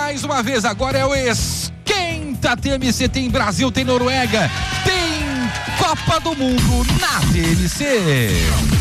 mais uma vez, agora é o Esquenta TMC, tem Brasil, tem Noruega, tem Copa do Mundo na TMC.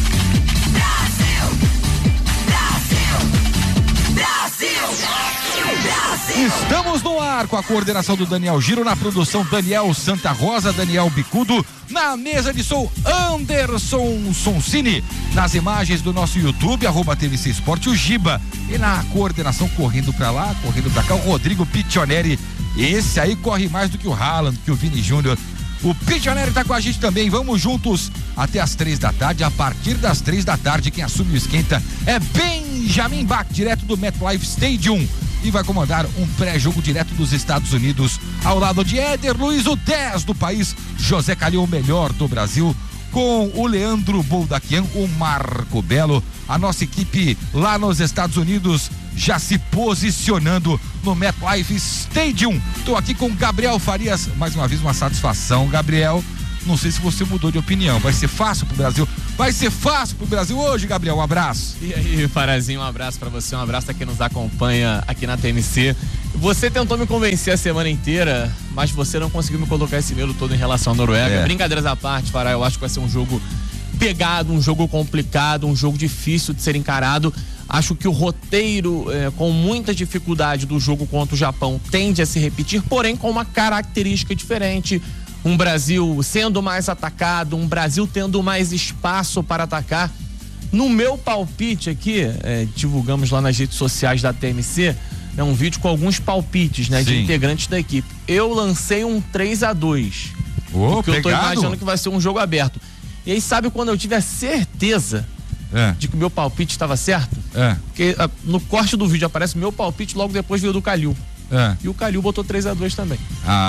Estamos no ar com a coordenação do Daniel Giro, na produção Daniel Santa Rosa, Daniel Bicudo, na mesa de som Anderson Sonsini, nas imagens do nosso YouTube, @TVC Esporte, o Giba, e na coordenação correndo pra lá, correndo pra cá, o Rodrigo Piccioneri. Esse aí corre mais do que o Haaland, que o Vini Júnior. O Piccioneri tá com a gente também, vamos juntos até as 3 da tarde. A partir das 3 da tarde, quem assume o Esquenta é Benjamin Bach, direto do MetLife Stadium, e vai comandar um pré-jogo direto dos Estados Unidos, ao lado de Éder Luiz, o 10 do país, José Calil, o melhor do Brasil, com o Leandro Boldaquian, o Marco Belo. A nossa equipe lá nos Estados Unidos já se posicionando no MetLife Stadium. Estou aqui com Gabriel Farias, mais uma vez uma satisfação, Gabriel. Não sei se você mudou de opinião, vai ser fácil pro Brasil? Vai ser fácil pro Brasil hoje, Gabriel, um abraço. E aí, Farazinho, um abraço pra você, um abraço pra quem nos acompanha aqui na TMC. Você tentou me convencer a semana inteira, mas você não conseguiu me colocar esse medo todo em relação à Noruega. Brincadeiras à parte, Fará, eu acho que vai ser um jogo pegado, um jogo complicado, um jogo difícil de ser encarado. Acho que o roteiro, com muita dificuldade do jogo contra o Japão, tende a se repetir, porém com uma característica diferente. Um Brasil sendo mais atacado, um Brasil tendo mais espaço para atacar. No meu palpite aqui, divulgamos lá nas redes sociais da TMC, um vídeo com alguns palpites, né, de integrantes da equipe. Eu lancei um 3-2, porque eu tô imaginando que vai ser um jogo aberto. E aí, sabe quando eu tive a certeza de que o meu palpite estava certo? Porque no corte do vídeo aparece o meu palpite, logo depois veio do Calil. E o Calil botou 3-2 também.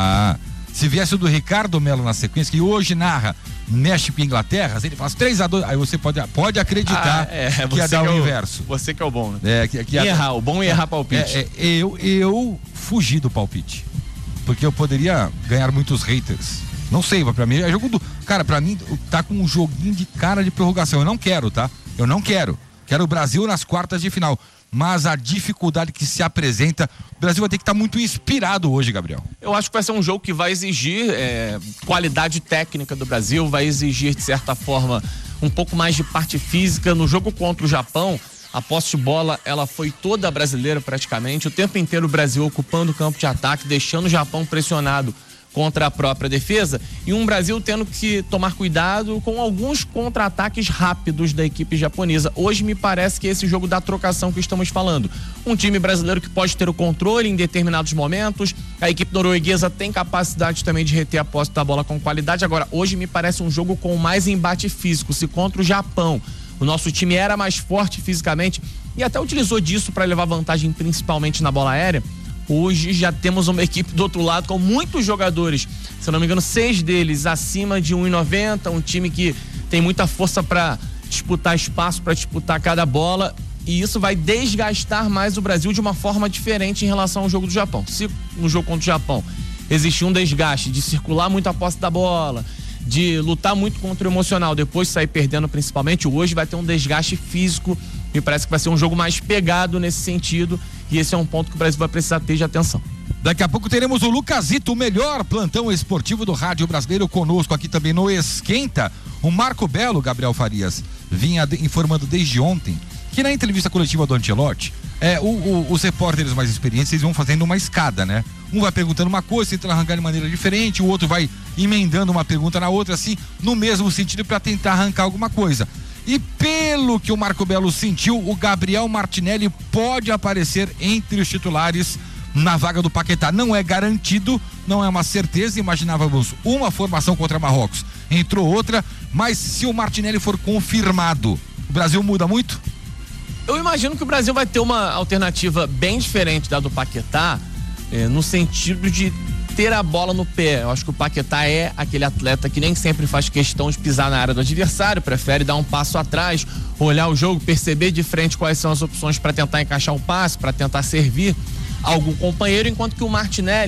Se viesse o do Ricardo Melo na sequência, que hoje narra México e Inglaterra, ele faz 3-2, aí você pode acreditar que ia dar o inverso. Você que é o bom, né? Errar, o bom é errar palpite. Eu fugi do palpite, porque eu poderia ganhar muitos haters. Não sei, pra mim é jogo do... Cara, pra mim tá com um joguinho de cara de prorrogação. Eu não quero, tá? Eu não quero. Quero o Brasil nas quartas de final. Mas a dificuldade que se apresenta, o Brasil vai ter que estar muito inspirado hoje, Gabriel. Eu acho que vai ser um jogo que vai exigir qualidade técnica do Brasil, vai exigir, de certa forma, um pouco mais de parte física. No jogo contra o Japão, a posse de bola, ela foi toda brasileira praticamente, o tempo inteiro o Brasil ocupando o campo de ataque, deixando o Japão pressionado contra a própria defesa, e um Brasil tendo que tomar cuidado com alguns contra-ataques rápidos da equipe japonesa. Hoje me parece que esse jogo da trocação que estamos falando, um time brasileiro que pode ter o controle em determinados momentos, a equipe norueguesa tem capacidade também de reter a posse da bola com qualidade. Agora, hoje me parece um jogo com mais embate físico. Se contra o Japão o nosso time era mais forte fisicamente e até utilizou disso para levar vantagem principalmente na bola aérea, hoje já temos uma equipe do outro lado com muitos jogadores, se eu não me engano 6 deles acima de 1,90, um time que tem muita força para disputar espaço, para disputar cada bola, e isso vai desgastar mais o Brasil de uma forma diferente em relação ao jogo do Japão. Se no jogo contra o Japão existia um desgaste de circular muito a posse da bola, de lutar muito contra o emocional, depois sair perdendo principalmente, hoje vai ter um desgaste físico. Me parece que vai ser um jogo mais pegado nesse sentido, e esse é um ponto que o Brasil vai precisar ter de atenção. Daqui a pouco teremos o Lucasito, o melhor plantão esportivo do rádio brasileiro, conosco aqui também no Esquenta. O Marco Belo, Gabriel Farias, vinha informando desde ontem que na entrevista coletiva do Ancelotti, os repórteres mais experientes, eles vão fazendo uma escada, né? Um vai perguntando uma coisa, tentando arrancar de maneira diferente, o outro vai emendando uma pergunta na outra, assim, no mesmo sentido, para tentar arrancar alguma coisa. E pelo que o Marco Belo sentiu, o Gabriel Martinelli pode aparecer entre os titulares na vaga do Paquetá. Não é garantido, não é uma certeza. Imaginávamos uma formação contra Marrocos, entrou outra, mas se o Martinelli for confirmado, o Brasil muda muito? Eu imagino que o Brasil vai ter uma alternativa bem diferente da do Paquetá, no sentido de ter a bola no pé. Eu acho que o Paquetá é aquele atleta que nem sempre faz questão de pisar na área do adversário, prefere dar um passo atrás, olhar o jogo, perceber de frente quais são as opções para tentar encaixar um passe, para tentar servir algum companheiro, enquanto que o Martinelli,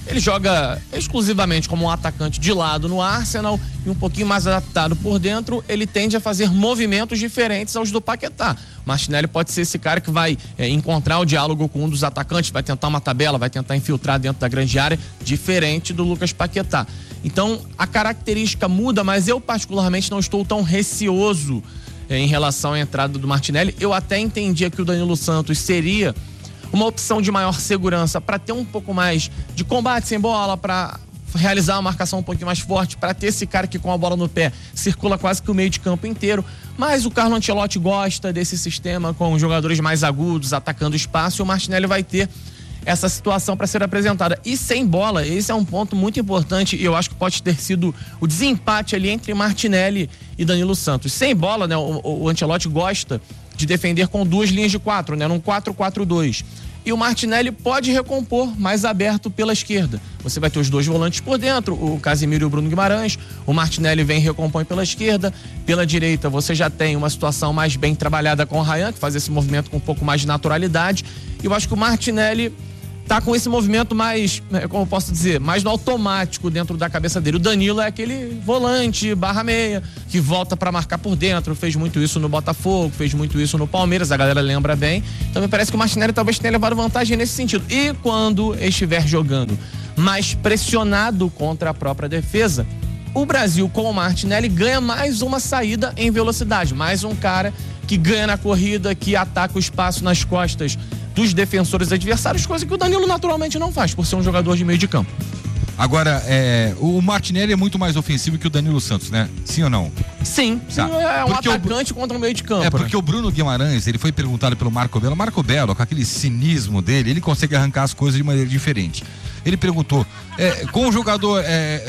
Ele joga exclusivamente como um atacante de lado no Arsenal e um pouquinho mais adaptado por dentro, ele tende a fazer movimentos diferentes aos do Paquetá. Martinelli pode ser esse cara que vai encontrar o diálogo com um dos atacantes, vai tentar uma tabela, vai tentar infiltrar dentro da grande área, diferente do Lucas Paquetá. Então, a característica muda, mas eu particularmente não estou tão receoso em relação à entrada do Martinelli. Eu até entendia que o Danilo Santos seria uma opção de maior segurança para ter um pouco mais de combate sem bola, para realizar uma marcação um pouquinho mais forte, para ter esse cara que com a bola no pé circula quase que o meio de campo inteiro. Mas o Carlo Ancelotti gosta desse sistema com jogadores mais agudos, atacando espaço, e o Martinelli vai ter essa situação para ser apresentada. E sem bola, esse é um ponto muito importante, e eu acho que pode ter sido o desempate ali entre Martinelli e Danilo Santos. Sem bola, né, o Ancelotti gosta de defender com 2 linhas de 4, né, num 4-4-2. E o Martinelli pode recompor mais aberto pela esquerda. Você vai ter os 2 volantes por dentro, o Casemiro e o Bruno Guimarães. O Martinelli vem e recompõe pela esquerda. Pela direita você já tem uma situação mais bem trabalhada com o Ryan, que faz esse movimento com um pouco mais de naturalidade. E eu acho que o Martinelli tá com esse movimento mais, como eu posso dizer, mais no automático dentro da cabeça dele. O Danilo é aquele volante /meia que volta para marcar por dentro, fez muito isso no Botafogo, fez muito isso no Palmeiras, a galera lembra bem. Então me parece que o Martinelli talvez tenha levado vantagem nesse sentido. E quando estiver jogando mais pressionado contra a própria defesa, o Brasil com o Martinelli ganha mais uma saída em velocidade, mais um cara que ganha na corrida, que ataca o espaço nas costas dos defensores adversários, coisa que o Danilo naturalmente não faz, por ser um jogador de meio de campo. Agora, o Martinelli é muito mais ofensivo que o Danilo Santos, né? Sim ou não? Sim, tá. É um porque atacante contra o meio de campo. Porque o Bruno Guimarães, ele foi perguntado pelo Marco Belo. Marco Belo, com aquele cinismo dele, ele consegue arrancar as coisas de maneira diferente. Ele perguntou, com o jogador,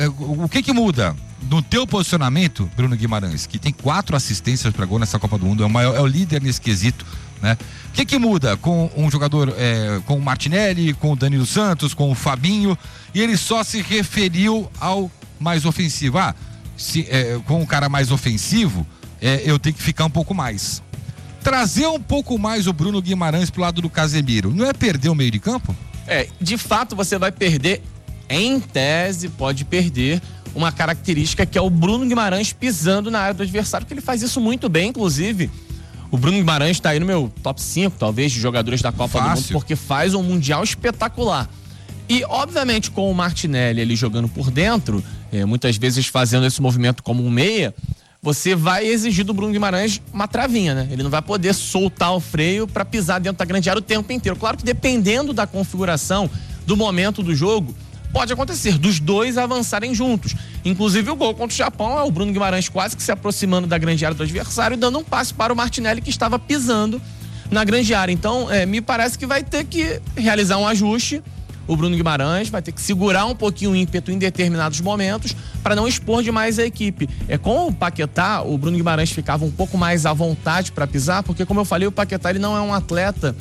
o que muda no teu posicionamento, Bruno Guimarães, que tem 4 assistências para gol nessa Copa do Mundo, é o líder nesse quesito, né? O que muda com um jogador, com o Martinelli, com o Danilo Santos, com o Fabinho, e ele só se referiu ao mais ofensivo. Com um cara mais ofensivo, eu tenho que ficar um pouco mais. Trazer um pouco mais o Bruno Guimarães pro lado do Casemiro, não é perder o meio de campo? De fato você vai perder, em tese pode perder uma característica que é o Bruno Guimarães pisando na área do adversário, que ele faz isso muito bem, inclusive. O Bruno Guimarães tá aí no meu top 5, talvez, de jogadores da Copa do Mundo, porque faz um Mundial espetacular. E, obviamente, com o Martinelli ali jogando por dentro, muitas vezes fazendo esse movimento como um meia, você vai exigir do Bruno Guimarães uma travinha, né? Ele não vai poder soltar o freio para pisar dentro da grande área o tempo inteiro. Claro que dependendo da configuração, do momento do jogo, pode acontecer dos 2 avançarem juntos. Inclusive o gol contra o Japão é o Bruno Guimarães quase que se aproximando da grande área do adversário e dando um passe para o Martinelli, que estava pisando na grande área. Então, me parece que vai ter que realizar um ajuste. O Bruno Guimarães vai ter que segurar um pouquinho o ímpeto em determinados momentos para não expor demais a equipe. Com o Paquetá, o Bruno Guimarães ficava um pouco mais à vontade para pisar, porque, como eu falei, o Paquetá ele não é um atleta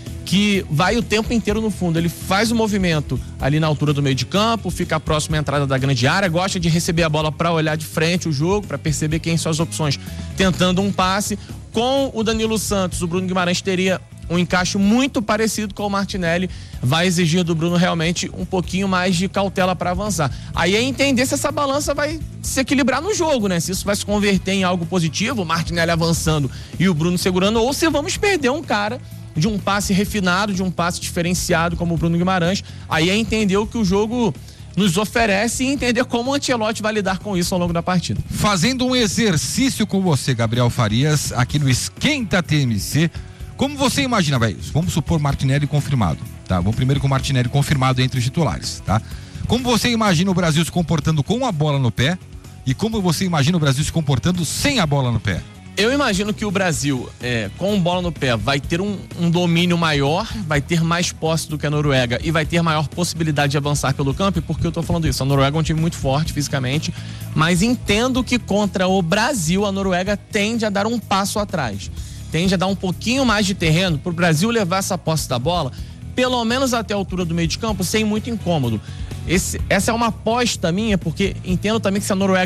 que vai o tempo inteiro no fundo. Ele faz o movimento ali na altura do meio de campo, fica próximo à entrada da grande área, gosta de receber a bola para olhar de frente o jogo, para perceber quem são as opções, tentando um passe. Com o Danilo Santos, o Bruno Guimarães teria um encaixe muito parecido com o Martinelli, vai exigir do Bruno realmente um pouquinho mais de cautela para avançar. Aí é entender se essa balança vai se equilibrar no jogo, né? Se isso vai se converter em algo positivo, o Martinelli avançando e o Bruno segurando, ou se vamos perder um cara de um passe refinado, de um passe diferenciado como o Bruno Guimarães. Aí é entender o que o jogo nos oferece e entender como o Ancelotti vai lidar com isso ao longo da partida. Fazendo um exercício com você, Gabriel Farias, aqui no Esquenta TMC, como você imagina, vamos supor Martinelli confirmado, tá? Vamos primeiro com o Martinelli confirmado entre os titulares, tá? Como você imagina o Brasil se comportando com a bola no pé e como você imagina o Brasil se comportando sem a bola no pé? Eu imagino que o Brasil, com bola no pé, vai ter um domínio maior, vai ter mais posse do que a Noruega e vai ter maior possibilidade de avançar pelo campo. E por que eu tô falando isso? A Noruega é um time muito forte fisicamente, mas entendo que contra o Brasil, a Noruega tende a dar um passo atrás. Tende a dar um pouquinho mais de terreno pro Brasil levar essa posse da bola, pelo menos até a altura do meio de campo, sem muito incômodo. Essa é uma aposta minha, porque entendo também que se a Noruega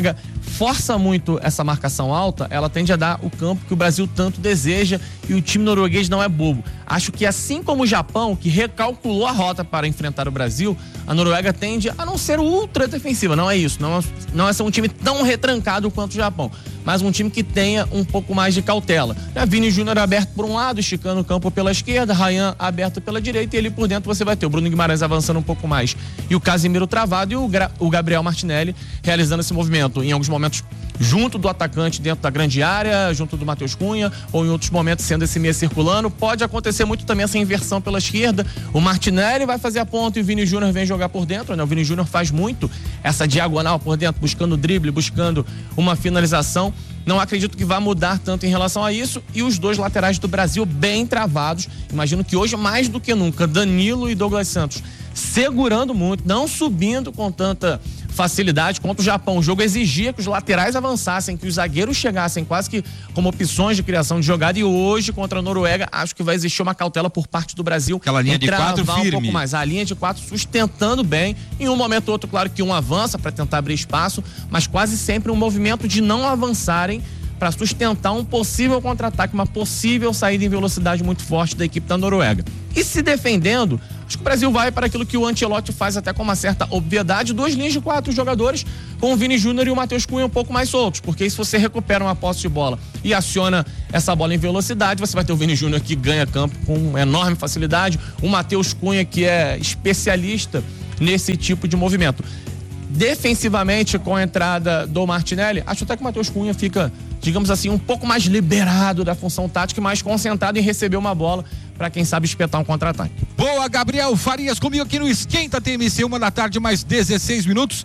força muito essa marcação alta, ela tende a dar o campo que o Brasil tanto deseja, e o time norueguês não é bobo. Acho que assim como o Japão, que recalculou a rota para enfrentar o Brasil, a Noruega tende a não ser ultra defensiva. Não é isso, não é ser um time tão retrancado quanto o Japão, mas um time que tenha um pouco mais de cautela. Vini Júnior aberto por um lado, esticando o campo pela esquerda, Ryan aberto pela direita, e ali por dentro você vai ter o Bruno Guimarães avançando um pouco mais, e o Casemiro travado, e o Gabriel Martinelli realizando esse movimento, em alguns momentos junto do atacante dentro da grande área, junto do Matheus Cunha, ou em outros momentos sendo esse meia circulando. Pode acontecer muito também essa inversão pela esquerda, o Martinelli vai fazer a ponta e o Vini Júnior vem jogar por dentro, né? O Vini Júnior faz muito essa diagonal por dentro, buscando drible, buscando uma finalização. Não acredito que vá mudar tanto em relação a isso. E os dois laterais do Brasil bem travados. Imagino que hoje, mais do que nunca, Danilo e Douglas Santos segurando muito, não subindo com tanta facilidade. Contra o Japão, o jogo exigia que os laterais avançassem, que os zagueiros chegassem quase que como opções de criação de jogada. E hoje, contra a Noruega, acho que vai existir uma cautela por parte do Brasil. Aquela linha de 4 firme. Um pouco mais. A linha de 4 sustentando bem. Em um momento ou outro, claro que um avança para tentar abrir espaço, mas quase sempre um movimento de não avançarem para sustentar um possível contra-ataque, uma possível saída em velocidade muito forte da equipe da Noruega. E se defendendo, acho que o Brasil vai para aquilo que o Ancelotti faz até com uma certa obviedade, 2 linhas de 4 jogadores, com o Vini Júnior e o Matheus Cunha um pouco mais soltos, porque aí se você recupera uma posse de bola e aciona essa bola em velocidade, você vai ter o Vini Júnior que ganha campo com enorme facilidade, o Matheus Cunha que é especialista nesse tipo de movimento. Defensivamente, com a entrada do Martinelli, acho até que o Matheus Cunha fica, digamos assim, um pouco mais liberado da função tática e mais concentrado em receber uma bola para quem sabe espetar um contra-ataque. Boa, Gabriel Farias comigo aqui no Esquenta TMC, 1h, mais 16 minutos.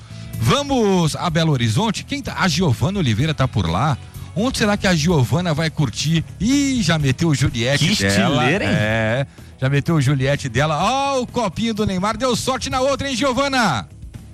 Vamos a Belo Horizonte. Quem tá? A Giovana Oliveira tá por lá. Onde será que a Giovana vai curtir? Ih, já meteu o Juliette que dela. Estileira, hein? Já meteu o Juliette dela. Ó, o copinho do Neymar. Deu sorte na outra, hein, Giovana?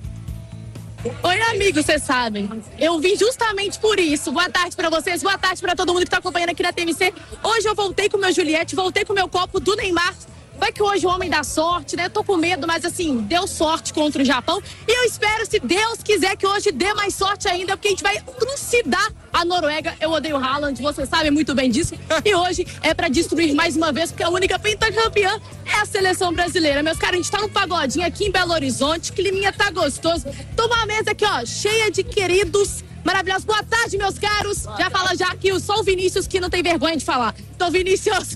Oi, amigos, vocês sabem, eu vim justamente por isso. Boa tarde pra vocês, boa tarde pra todo mundo que tá acompanhando aqui na TMC. Hoje eu voltei com o meu Juliette, voltei com o meu copo do Neymar. Vai que hoje o homem dá sorte, né? Tô com medo, mas assim, deu sorte contra o Japão. E eu espero, se Deus quiser, que hoje dê mais sorte ainda, porque a gente vai trucidar a Noruega. Eu odeio o Haaland, vocês sabem muito bem disso. E hoje é pra destruir mais uma vez, porque a única pentacampeã é a seleção brasileira. Meus caras, a gente tá no pagodinho aqui em Belo Horizonte, o climinha tá gostoso. Tô uma mesa aqui, ó, cheia de queridos maravilhosos. Boa tarde, meus caros. Já fala já que só o Vinícius que não tem vergonha de falar. Então, Vinícius,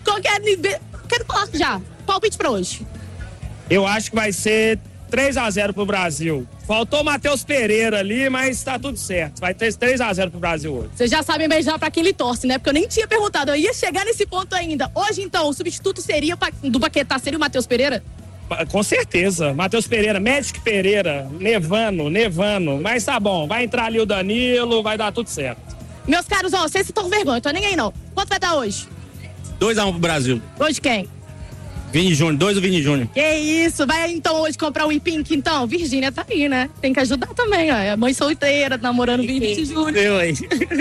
quero falar já. Palpite pra hoje. Eu acho que vai ser 3-0 pro Brasil. Faltou o Matheus Pereira ali, mas tá tudo certo. Vai ter 3-0 pro Brasil hoje. Vocês já sabem beijar pra quem ele torce, né? Porque eu nem tinha perguntado. Eu ia chegar nesse ponto ainda. Hoje, então, o substituto seria do Paquetá, seria o Matheus Pereira? Com certeza. Matheus Pereira, Magic Pereira, nevando. Mas tá bom, vai entrar ali o Danilo, vai dar tudo certo. Meus caros, ó, vocês estão com vergonha, tô nem aí não. Quanto vai dar hoje? 2-1 pro Brasil. Hoje quem? Vini Júnior, 2 do Vini Júnior. Que isso, vai então hoje comprar um Ipink, então? Virgínia tá aí, né? Tem que ajudar também, ó. É mãe solteira, namorando Vinícius Júnior. Eu aí.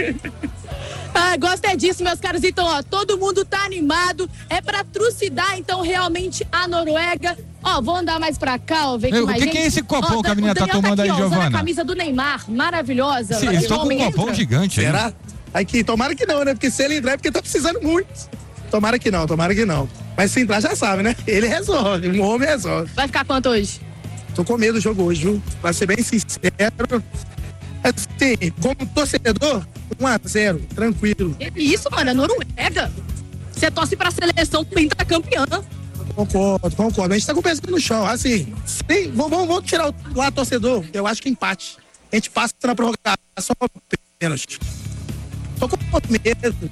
Gosto é disso, meus caros. Então, ó, todo mundo tá animado. É pra trucidar, então, realmente a Noruega. Ó, vou andar mais pra cá, ó, ver que mais gente. O que é esse copão que a menina tá tomando aqui, aí, ó, Giovana? a camisa do Neymar, maravilhosa. Sim, eles estão com um copão entra. gigante aí. Será? Aqui, tomara que não, né? Porque se ele entrar é porque tá precisando muito. Tomara que não. Mas se entrar já sabe, né? Ele resolve, um homem resolve. Vai ficar quanto hoje? Tô com medo do jogo hoje, viu? Pra ser bem sincero. Assim, como torcedor, 1-0, tranquilo. Que isso, mano, é Noruega. Você torce pra seleção pentacampeã. Concordo. A gente tá com o pezinho no chão. Assim, vamos tirar o lado torcedor. Eu acho que empate. A gente passa na prorrogação menos. Tô com medo.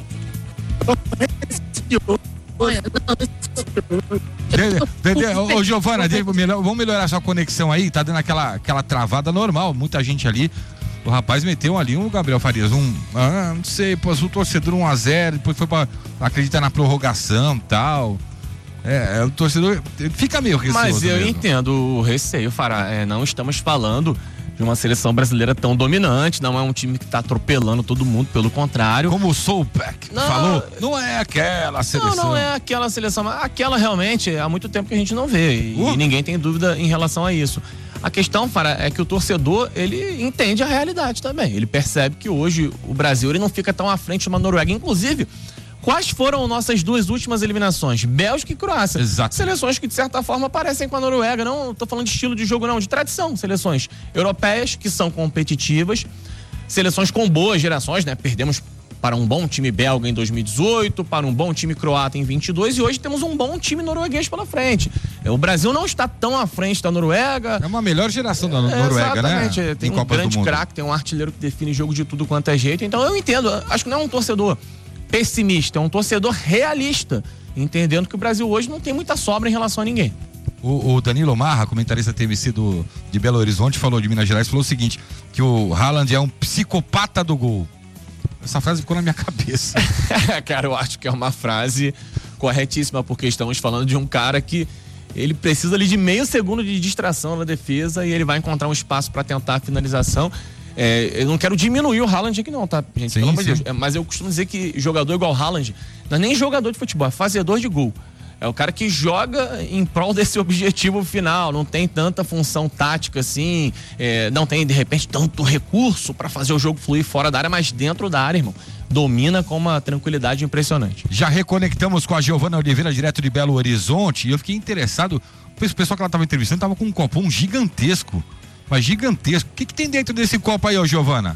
Ô, Giovana, vamos melhorar sua conexão aí, tá dando aquela travada normal, muita gente ali. O rapaz meteu ali o Gabriel Farias, não sei, passou o torcedor 1-0, depois foi pra acreditar na prorrogação e tal. O torcedor fica meio receoso. Mas eu mesmo. entendo o receio, Fará. Não estamos falando de uma seleção brasileira tão dominante, não é um time que tá atropelando todo mundo, pelo contrário. Como o Solbeck falou, não é aquela seleção. Não é aquela seleção, mas aquela realmente há muito tempo que a gente não vê e ninguém tem dúvida em relação a isso. A questão, Fara, é que o torcedor, ele entende a realidade também. Ele percebe que hoje o Brasil ele não fica tão à frente de uma Noruega. Inclusive, quais foram nossas duas últimas eliminações? Bélgica e Croácia. Exato. Seleções que, de certa forma, parecem com a Noruega. Não tô falando de estilo de jogo, não, de tradição. Seleções europeias que são competitivas. Seleções com boas gerações, né? Perdemos para um bom time belga em 2018, para um bom time croata em 22 e hoje temos um bom time norueguês pela frente. O Brasil não está tão à frente da Noruega. É uma melhor geração da Noruega, exatamente, né? Tem um grande craque, tem um artilheiro que define jogo de tudo quanto é jeito. Então eu entendo, acho que não é um torcedor pessimista, é um torcedor realista, entendendo que o Brasil hoje não tem muita sobra em relação a ninguém. O Danilo Marra, comentarista TMC de Belo Horizonte, falou de Minas Gerais, falou o seguinte, que o Haaland é um psicopata do gol. Essa frase ficou na minha cabeça. Cara, eu acho que é uma frase corretíssima, porque estamos falando de um cara que ele precisa ali de meio segundo de distração na defesa e ele vai encontrar um espaço para tentar a finalização. Eu não quero diminuir o Haaland aqui não, tá, gente? Sim, pelo amor de sim. Deus. Mas eu costumo dizer que jogador igual Haaland não é nem jogador de futebol, é fazedor de gol. É o cara que joga em prol desse objetivo final, não tem tanta função tática assim, não tem de repente tanto recurso para fazer o jogo fluir fora da área, mas dentro da área, irmão, domina com uma tranquilidade impressionante. Já reconectamos com a Giovana Oliveira, direto de Belo Horizonte, e eu fiquei interessado, o pessoal que ela estava entrevistando estava com um copão gigantesco, mas gigantesco. O que tem dentro desse copo aí, ó, Giovana?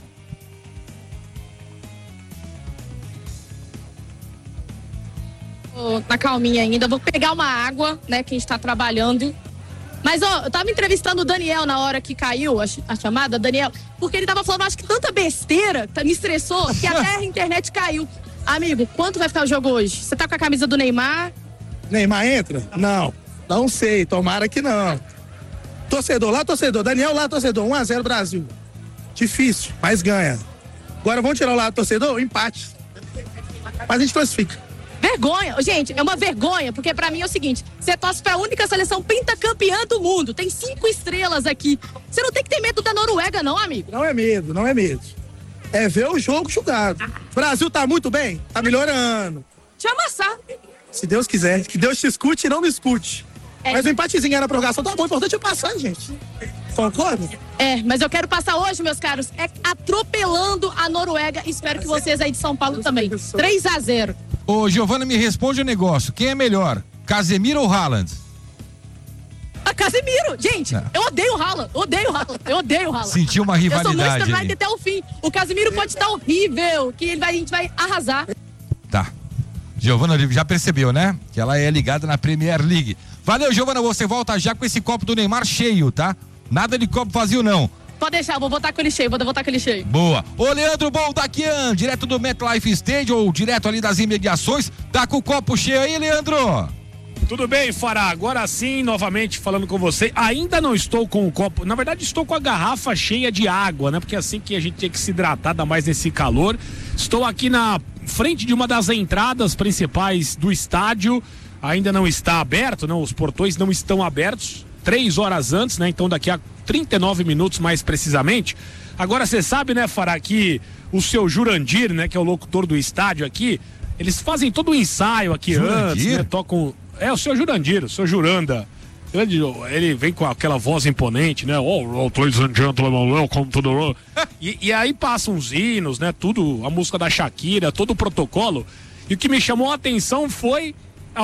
Na calminha ainda, vou pegar uma água, né, que a gente tá trabalhando. Mas, ó, eu tava entrevistando o Daniel na hora que caiu a chamada, Daniel, porque ele tava falando, acho que tanta besteira, me estressou, que até a internet caiu. Amigo, quanto vai ficar o jogo hoje? Você tá com a camisa do Neymar? Neymar entra? Não sei, tomara que não. Torcedor lá, torcedor, Daniel lá, torcedor, 1-0 Brasil. Difícil, mas ganha. Agora vamos tirar o lado torcedor? Empate. Mas a gente classifica. Vergonha, gente, é uma vergonha, porque pra mim é o seguinte, você torce pra única seleção pentacampeã do mundo, tem 5 estrelas aqui, você não tem que ter medo da Noruega não, amigo. Não é medo, não é medo. É ver o jogo jogado. O Brasil tá muito bem, tá melhorando. Deixa eu amassar. Se Deus quiser, que Deus te escute e não me escute. Mas o empatezinho na prorrogação tá bom, o importante é passar, gente. Concorda? Mas eu quero passar hoje, meus caros, atropelando a Noruega, espero que vocês aí de São Paulo também. 3-0. Ô, Giovana, me responde o negócio. Quem é melhor, Casemiro ou Haaland? Casemiro, gente, eu odeio o Haaland, eu odeio o Haaland. Sentiu uma rivalidade. Eu sou Manchester United até o fim. O Casemiro pode estar horrível, que a gente vai arrasar. Tá. Giovana já percebeu, né? Que ela é ligada na Premier League. Valeu, Giovana, você volta já com esse copo do Neymar cheio, tá? Nada de copo vazio, não. Pode deixar, vou botar com ele cheio, Boa. Ô, Leandro Boldaquian, direto do MetLife Stadium, ou direto ali das imediações, tá com o copo cheio aí, Leandro? Tudo bem, Fará? Agora sim, novamente falando com você. Ainda não estou com o copo, na verdade estou com a garrafa cheia de água, né? Porque é assim que a gente tem que se hidratar, ainda mais nesse calor. Estou aqui na frente de uma das entradas principais do estádio. Ainda não está aberto, não, os portões não estão abertos. 3 horas antes, né? Então daqui a 39 minutos mais precisamente. Agora você sabe, né, Fará, que o seu Jurandir, né, que é o locutor do estádio aqui, eles fazem todo o ensaio aqui antes, né? Tocam. O seu Jurandir, o seu Juranda. Ele vem com aquela voz imponente, né? Oh, ladies and gentlemen, welcome to the road. E aí passam os hinos, né? Tudo, a música da Shakira, todo o protocolo. E o que me chamou a atenção foi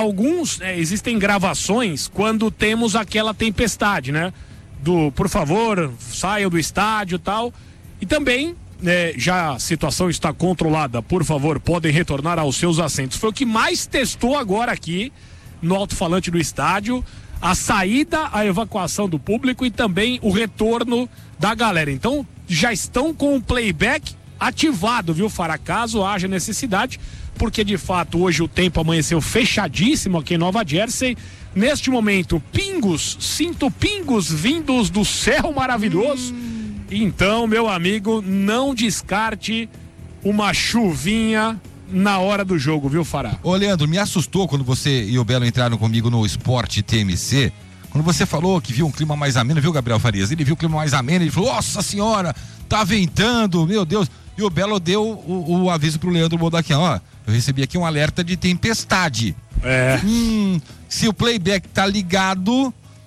existem gravações quando temos aquela tempestade, né? Por favor, saiam do estádio e tal. E também, já a situação está controlada, por favor, podem retornar aos seus assentos. Foi o que mais testou agora aqui no alto-falante do estádio, a saída, a evacuação do público e também o retorno da galera. Então, já estão com o playback ativado, viu, Fará? Caso haja necessidade, porque de fato hoje o tempo amanheceu fechadíssimo aqui em Nova Jersey. Neste momento, sinto pingos vindos do céu maravilhoso. Então, meu amigo, não descarte uma chuvinha na hora do jogo, viu, Fará? Ô, Leandro, me assustou quando você e o Belo entraram comigo no Esporte TMC, quando você falou que viu um clima mais ameno, viu, Gabriel Farias? Ele viu o clima mais ameno, ele falou, nossa senhora, tá ventando, meu Deus. E o Belo deu o aviso pro Leandro Boldaquian, ó, eu recebi aqui um alerta de tempestade. Se o playback tá ligado,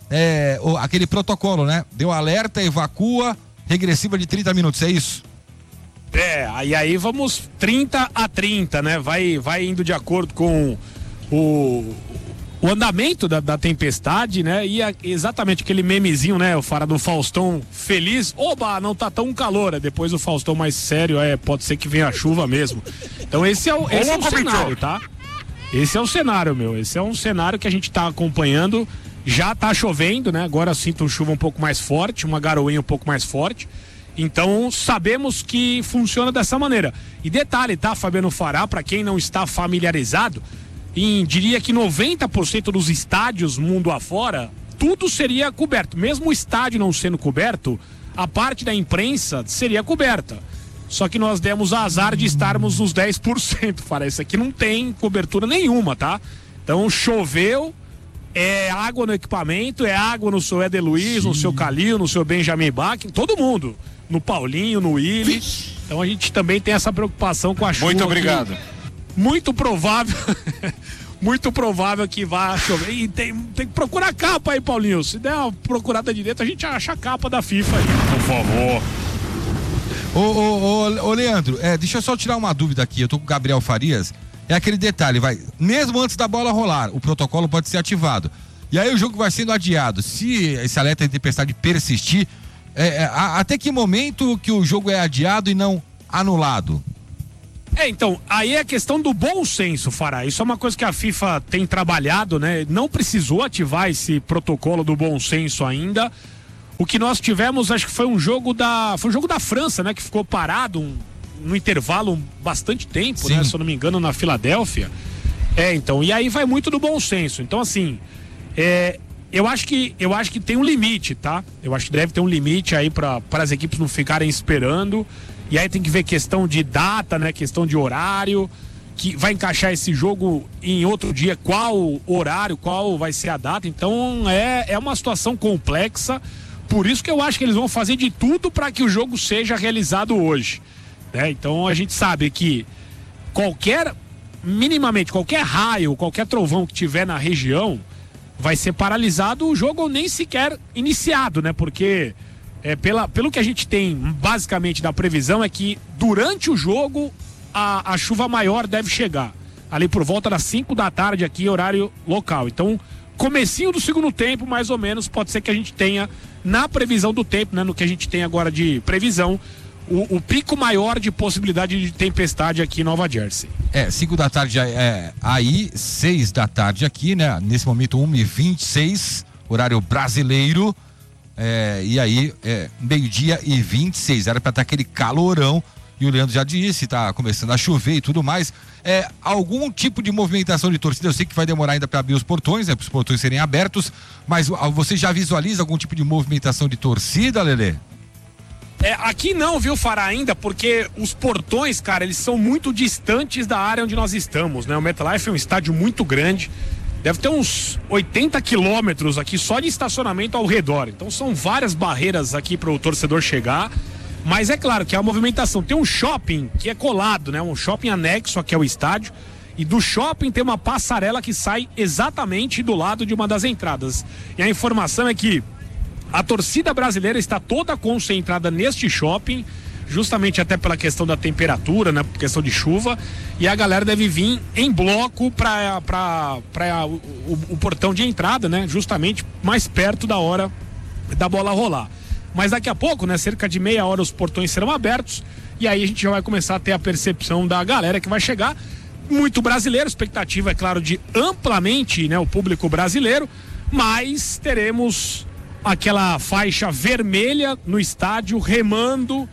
aquele protocolo, né? Deu alerta, evacua, regressiva de 30 minutos, é isso? E aí vamos 30-30, né? Vai indo de acordo com o andamento da tempestade, né? E exatamente aquele memezinho, né? O Fará do Faustão feliz. Oba, não tá tão calor. Depois o Faustão mais sério, pode ser que venha a chuva mesmo. Então esse é o cenário, tá? Esse é o cenário, meu. Esse é um cenário que a gente tá acompanhando. Já tá chovendo, né? Agora sinto chuva um pouco mais forte, uma garoinha um pouco mais forte. Então sabemos que funciona dessa maneira. E detalhe, tá, Fabiano Fará, para quem não está familiarizado, diria que 90% dos estádios mundo afora, tudo seria coberto. Mesmo o estádio não sendo coberto, a parte da imprensa seria coberta. Só que nós demos azar de estarmos nos 10%, Fará. Isso aqui não tem cobertura nenhuma, tá? Então choveu, é água no equipamento, é água no seu Éder Luiz, no seu Calil, no seu Benjamin Bach, todo mundo. No Paulinho, no Willi. Então a gente também tem essa preocupação com a chuva. Muito obrigado. Muito provável que vá chover. E tem que procurar a capa aí, Paulinho. Se der uma procurada direito, a gente acha a capa da FIFA aí. Por favor. Ô Leandro, deixa eu só tirar uma dúvida aqui. Eu tô com o Gabriel Farias. É aquele detalhe, mesmo antes da bola rolar, o protocolo pode ser ativado. E aí o jogo vai sendo adiado. Se esse alerta de tempestade persistir, até que momento que o jogo é adiado e não anulado? Então, aí é a questão do bom senso, Fará. Isso é uma coisa que a FIFA tem trabalhado, né? Não precisou ativar esse protocolo do bom senso ainda. O que nós tivemos, acho que foi um jogo da França, né? Que ficou parado no intervalo bastante tempo, né? Se eu não me engano, na Filadélfia. Então, e aí vai muito do bom senso. Então, assim, eu acho que tem um limite, tá? Eu acho que deve ter um limite aí para as equipes não ficarem esperando. E aí tem que ver questão de data, né? Questão de horário, que vai encaixar esse jogo em outro dia, qual horário, qual vai ser a data. Então é uma situação complexa. Por isso que eu acho que eles vão fazer de tudo para que o jogo seja realizado hoje, né? Então a gente sabe que minimamente qualquer raio, qualquer trovão que tiver na região vai ser paralisado o jogo ou nem sequer iniciado, né? Porque pelo que a gente tem basicamente da previsão é que durante o jogo a chuva maior deve chegar ali por volta das 5 da tarde aqui, horário local. Então comecinho do segundo tempo, mais ou menos, pode ser que a gente tenha na previsão do tempo, né? No que a gente tem agora de previsão, o pico maior de possibilidade de tempestade aqui em Nova Jersey. 5 da tarde aí, 6 da tarde aqui, né? Nesse momento 1h26, horário brasileiro. E aí, meio-dia e 26, era para estar aquele calorão, e o Leandro já disse, tá começando a chover e tudo mais. Algum tipo de movimentação de torcida, eu sei que vai demorar ainda para abrir os portões, né, para os portões serem abertos, mas você já visualiza algum tipo de movimentação de torcida, Lelê? Aqui não, viu, Fará, ainda, porque os portões, cara, eles são muito distantes da área onde nós estamos, né? O MetLife é um estádio muito grande. Deve ter uns 80 quilômetros aqui só de estacionamento ao redor. Então são várias barreiras aqui para o torcedor chegar. Mas é claro que a movimentação tem um shopping que é colado, né? Um shopping anexo aqui ao estádio. E do shopping tem uma passarela que sai exatamente do lado de uma das entradas. E a informação é que a torcida brasileira está toda concentrada neste shopping, justamente até pela questão da temperatura, né? Por questão de chuva, e a galera deve vir em bloco para o portão de entrada, né? Justamente mais perto da hora da bola rolar. Mas daqui a pouco, né? Cerca de meia hora os portões serão abertos, e aí a gente já vai começar a ter a percepção da galera que vai chegar. Muito brasileiro, expectativa, é claro, de amplamente, né? O público brasileiro, mas teremos aquela faixa vermelha no estádio remando,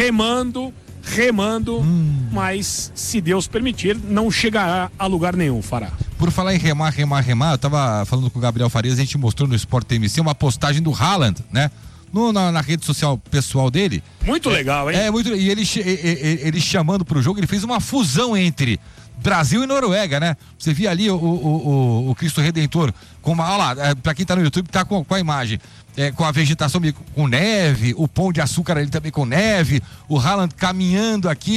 mas se Deus permitir, não chegará a lugar nenhum, Fará. Por falar em remar, eu tava falando com o Gabriel Farias, a gente mostrou no Sport TMC uma postagem do Haaland, né? Na rede social pessoal dele. Muito legal, hein? E ele chamando pro jogo, ele fez uma fusão entre Brasil e Noruega, né? Você via ali o Cristo Redentor olha lá, pra quem tá no YouTube, tá com a imagem. Com a vegetação com neve, o Pão de Açúcar ali também com neve, o Haaland caminhando aqui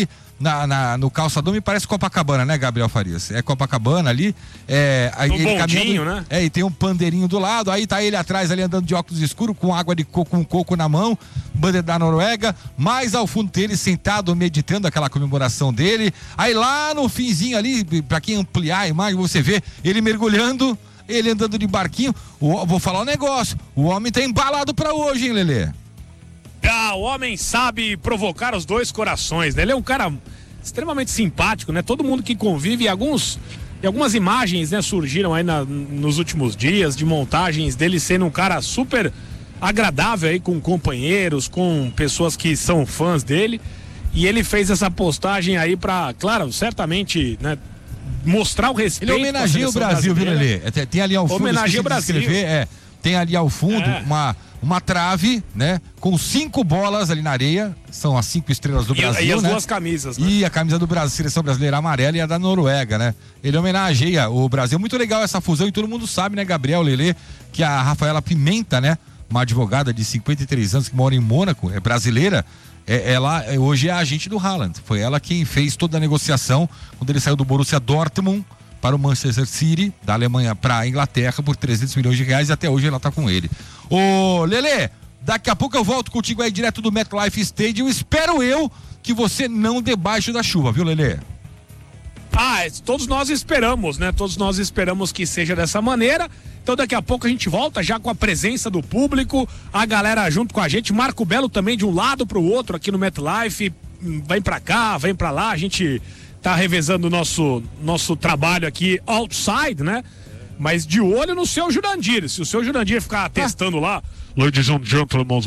no calçadão, me parece Copacabana, né, Gabriel Farias? É Copacabana ali. Aí ele bondinho, né? E tem um pandeirinho do lado, aí tá ele atrás ali andando de óculos escuros, com água de coco, com coco na mão, bandeira da Noruega, mais ao fundo dele, sentado, meditando aquela comemoração dele. Aí lá no finzinho ali, pra quem ampliar a imagem, você vê ele mergulhando, ele andando de barquinho. Vou falar um negócio, o homem tá embalado pra hoje, hein, Lelê? O homem sabe provocar os dois corações, né? Ele é um cara extremamente simpático, né? Todo mundo que convive, algumas imagens, né, surgiram aí nos últimos dias de montagens dele sendo um cara super agradável aí com companheiros, com pessoas que são fãs dele. E ele fez essa postagem aí pra, claro, certamente, né, mostrar o respeito. Ele homenageia o Brasil, viu, Lelê? Tem ali ao fundo, homenageia o Brasil. Tem ali ao fundo uma trave, né? Com 5 bolas ali na areia. São as 5 estrelas do Brasil, e as né? 2 camisas, né? E a camisa do Brasil, seleção brasileira amarela, e a da Noruega, né? Ele homenageia o Brasil. Muito legal essa fusão, e todo mundo sabe, né, Gabriel, Lelê, que a Rafaela Pimenta, né? Uma advogada de 53 anos que mora em Mônaco, é brasileira. Ela hoje é a agente do Haaland. Foi ela quem fez toda a negociação quando ele saiu do Borussia Dortmund para o Manchester City, da Alemanha para a Inglaterra, por 300 milhões de reais, e até hoje ela tá com ele. Ô, Lelê, daqui a pouco eu volto contigo aí direto do MetLife Stadium. Espero eu que você não debaixo da chuva, viu, Lelê? Todos nós esperamos, né? Todos nós esperamos que seja dessa maneira. Então daqui a pouco a gente volta já com a presença do público, a galera junto com a gente, Marco Belo também de um lado pro outro aqui no MetLife, vem pra cá, vem pra lá, a gente tá revezando o nosso trabalho aqui outside, né? Mas de olho no seu Jurandir, se o seu Jurandir ficar testando lá, ladies and gentlemen,